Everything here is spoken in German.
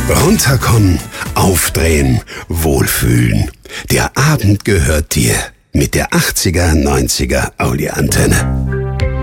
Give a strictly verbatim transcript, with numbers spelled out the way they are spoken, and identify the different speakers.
Speaker 1: Runterkommen, aufdrehen, wohlfühlen. Der Abend gehört dir. Mit der achtziger, neunziger Audi-Antenne.